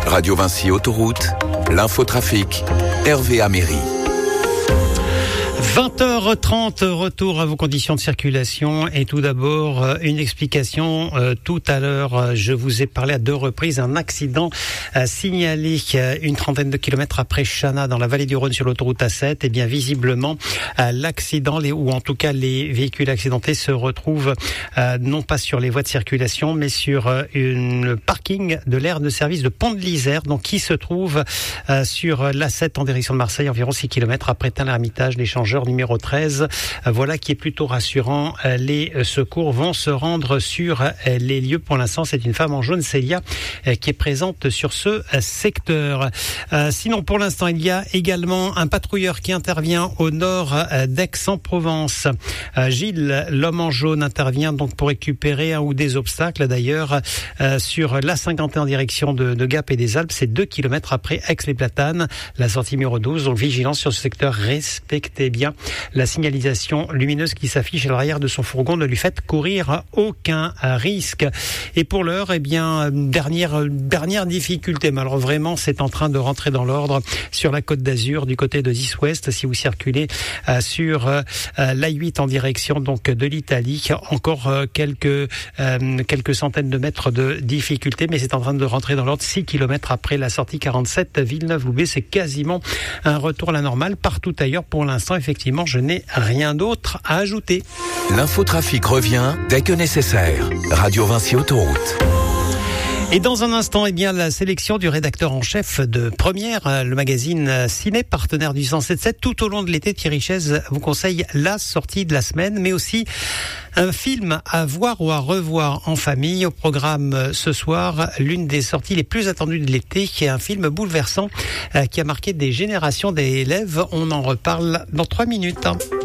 Radio Vinci Autoroute, l'infotrafic, Hervé Améry. 20h30, retour à vos conditions de circulation. Et tout d'abord, une explication. Tout à l'heure, je vous ai parlé à 2 reprises d'un accident signalé une trentaine de kilomètres après Chana, dans la vallée du Rhône, sur l'autoroute A7. Et bien, visiblement, l'accident, ou en tout cas les véhicules accidentés se retrouvent non pas sur les voies de circulation, mais sur une parking de l'aire de service de Pont de l'Isère, donc qui se trouve sur l'A7 en direction de Marseille, environ 6 kilomètres après Tain-l'Hermitage, l'échangeur numéro 13. Voilà qui est plutôt rassurant. Les secours vont se rendre sur les lieux. Pour l'instant, c'est une femme en jaune, Célia, qui est présente sur ce secteur. Sinon, pour l'instant, il y a également un patrouilleur qui intervient au nord d'Aix-en-Provence. Gilles, l'homme en jaune, intervient donc pour récupérer un ou des obstacles. D'ailleurs, sur l'A51 en direction de Gap et des Alpes, c'est 2 kilomètres après Aix-les-Platanes, la sortie numéro 12. Donc, vigilance sur ce secteur, respectez bien la signalisation lumineuse qui s'affiche à l'arrière de son fourgon. Ne lui faites courir aucun risque. Et pour l'heure, eh bien, dernière difficulté. Mais alors vraiment, c'est en train de rentrer dans l'ordre sur la Côte d'Azur, du côté de 10 Ouest. Si vous circulez sur l'A8 en direction donc de l'Italie, encore quelques centaines de mètres de difficulté, mais c'est en train de rentrer dans l'ordre. 6 kilomètres après la sortie 47 Villeneuve-Loubet, c'est quasiment un retour à la normale. Partout ailleurs, pour l'instant, effectivement, je n'ai rien d'autre à ajouter. L'infotrafic revient dès que nécessaire. Radio Vinci Autoroute. Et dans un instant, eh bien, la sélection du rédacteur en chef de Première, le magazine Ciné, partenaire du 107.7. Tout au long de l'été, Thierry Chaise vous conseille la sortie de la semaine, mais aussi un film à voir ou à revoir en famille. Au programme ce soir, l'une des sorties les plus attendues de l'été, qui est un film bouleversant qui a marqué des générations d'élèves. On en reparle dans 3 minutes.